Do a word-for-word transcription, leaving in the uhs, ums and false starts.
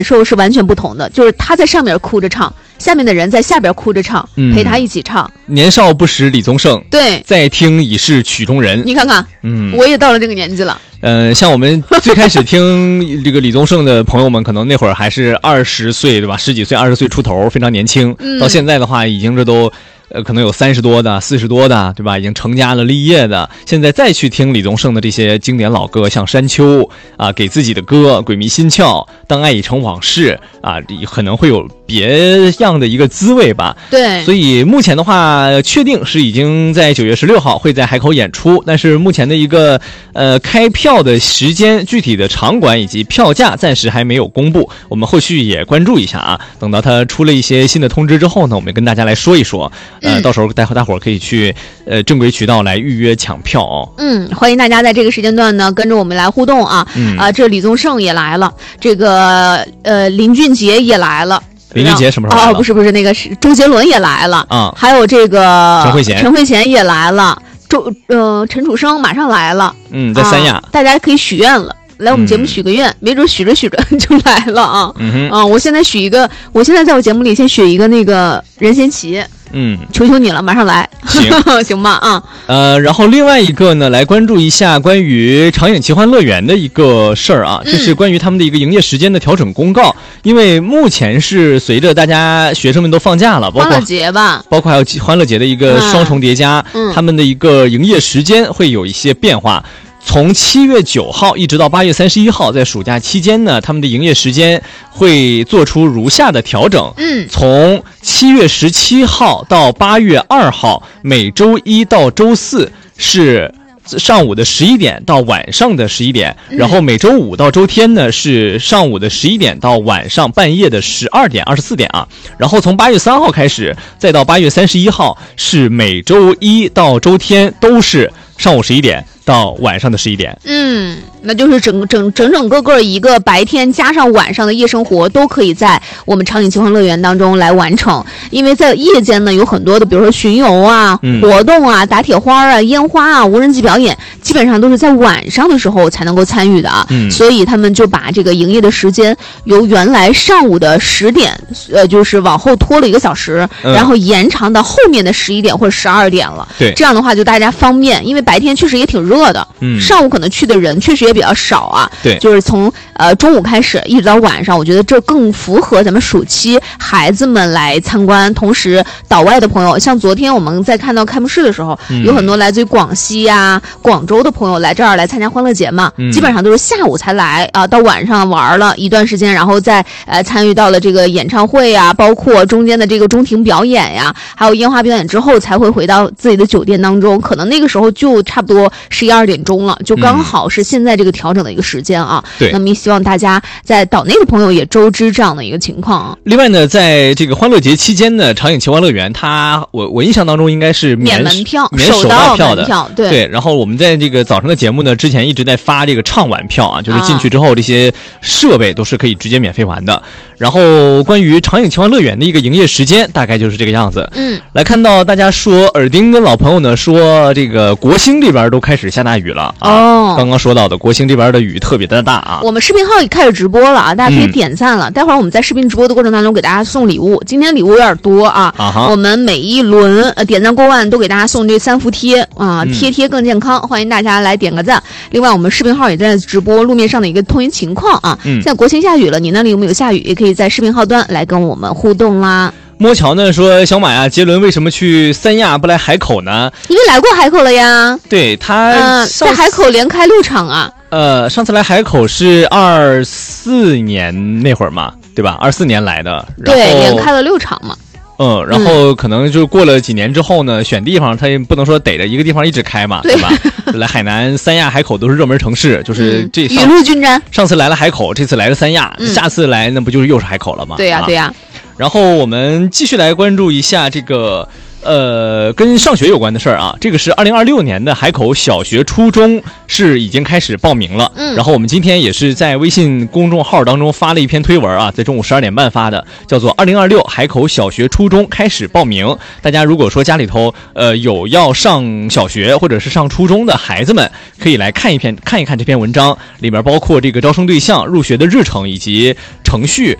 受是完全不同的，就是他在上面哭着唱，下面的人在下边哭着唱， 嗯、 陪他一起唱。 年少不识李宗盛， 对， 再听已是曲中人。 你看看，嗯，我也到了这个年纪了。 呃，像我们最开始听这个李宗盛的朋友们，可能那会儿还是二十岁，对吧？十几岁、二十岁出头，非常年轻。嗯、到现在的话，已经这都。呃，可能有三十多的、四十多的，对吧？已经成家了、立业的，现在再去听李宗盛的这些经典老歌，像《山丘》啊，给自己的歌《鬼迷心窍》，《当爱已成往事》啊，可能会有别样的一个滋味吧。 对， 所以目前的话，确定是已经在九月十六号会在海口演出，但是目前的一个呃开票的时间、具体的场馆以及票价暂时还没有公布，我们后续也关注一下啊。等到它出了一些新的通知之后呢，我们跟大家来说一说。呃，到时候待会大伙儿可以去呃正规渠道来预约抢票哦。 嗯，欢迎大家在这个时间段呢跟着我们来互动啊。嗯啊，这李宗盛也来了，这个呃林俊杰也来了。 林俊杰什么时候来了？ 哦，不是不是，那个是周杰伦也来了啊，还有这个陈慧娴， 陈慧娴也来了，周呃陈楚生马上来了。 嗯，在三亚， 啊、大家可以许愿了。来我们节目许个愿、嗯、没准许着许着就来了啊。 嗯哼啊，我现在许一个，我现在在我节目里先许一个那个任贤齐。 嗯， 求求你了，马上来， 行行吧啊。 呃，然后另外一个呢，来关注一下关于长影奇幻乐园的一个事儿啊，就是关于他们的一个营业时间的调整公告。嗯、因为目前是随着大家学生们都放假了，包括欢乐节吧， 包括还有欢乐节的一个双重叠加， 嗯、 他们的一个营业时间会有一些变化。从七月九号一直到八月三十一号，在暑假期间呢，他们的营业时间会做出如下的调整。 嗯， 从七月十七号到八月二号，每周一到周四是上午的十一点到晚上的十一点，然后每周五到周天呢是上午的十一点到晚上半夜的十二点二十四点啊。然后从八月三号开始，再到八月三十一号是每周一到周天都是上午十一点到晚上的十一点。 嗯，那就是整整整整个个一个白天加上晚上的夜生活都可以在我们长影奇幻乐园当中来完成。因为在夜间呢有很多的比如说巡游啊、嗯、活动啊、打铁花啊、烟花啊、无人机表演，基本上都是在晚上的时候才能够参与的啊。 嗯， 所以他们就把这个营业的时间由原来上午的十点呃就是往后拖了一个小时、嗯、然后延长到后面的十一点或者十二点了。 对， 这样的话就大家方便，因为白天确实也挺热的， 嗯， 上午可能去的人确实也比较少啊。 对， 就是从呃中午开始一直到晚上，我觉得这更符合咱们暑期孩子们来参观。同时岛外的朋友，像昨天我们在看到开幕式的时候、嗯、有很多来自于广西呀、啊、广州的朋友来这儿来参加欢乐节嘛、嗯、基本上都是下午才来啊，到晚上玩了一段时间，然后再呃参与到了这个演唱会呀，包括中间的这个中庭表演呀，还有烟花表演之后才会回到自己的酒店当中，可能那个时候就差不多十一二点钟了，就刚好是现在这个调整的一个时间啊。 对， 那么也希望大家在岛内的朋友也周知这样的一个情况啊。 另外呢，在这个欢乐节期间呢，长影奇幻乐园它我我印象当中应该是免门票、 免首到票的， 票对对。然后我们在这个早上的节目呢，之前一直在发这个畅玩票啊，就是进去之后这些设备都是可以直接免费玩的。啊、然后关于长影奇幻乐园的一个营业时间，大概就是这个样子。 嗯， 来看到大家说耳钉跟老朋友呢说这个国兴这边都开始下大雨了啊。 哦， 刚刚说到的国兴这边的雨特别的大啊。 我们视频号也开始直播了啊，大家可以点赞了。嗯、待会儿我们在视频直播的过程当中给大家送礼物，今天礼物有点多啊。 啊我们每一轮呃点赞过万都给大家送这三伏贴啊，贴贴更健康，嗯、欢迎大家来点个赞。另外我们视频号也在直播路面上的一个通云情况啊。 嗯， 现在国庆下雨了，你那里有没有下雨？也可以在视频号端来跟我们互动啦。 摸桥呢说小马呀，杰伦为什么去三亚不来海口呢？ 因为来过海口了呀。 对他， 呃，在海口连开六场啊。 呃，上次来海口是二四年那会儿嘛，对吧？二四年来的， 对，连开了六场嘛。 嗯，然后可能就过了几年之后呢，选地方他也不能说逮着一个地方一直开嘛，对吧？来海南、三亚、海口都是热门城市，就是这雨露均沾。 上次来了海口，这次来了三亚， 嗯、 下次来那不就是又是海口了吗？ 对呀、啊，对呀、啊。 然后我们继续来关注一下这个呃，跟上学有关的事儿啊，这个是二零二六年的海口小学、初中是已经开始报名了。 嗯， 然后我们今天也是在微信公众号当中发了一篇推文啊，在中午十二点半发的，叫做二零二六海口小学、初中开始报名。大家如果说家里头呃有要上小学或者是上初中的孩子们，可以来看一篇看一看这篇文章，里面包括这个招生对象、入学的日程以及程序，